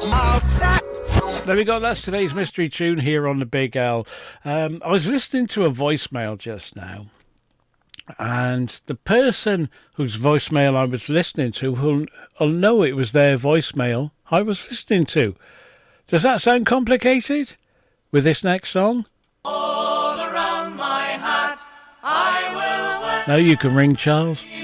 There we go, that's today's mystery tune here on the Big L. I was listening to a voicemail just now, and the person whose voicemail I was listening to will know it was their voicemail I was listening to. Does that sound complicated with this next song? All around my hat I will wear. Now you can ring Charles.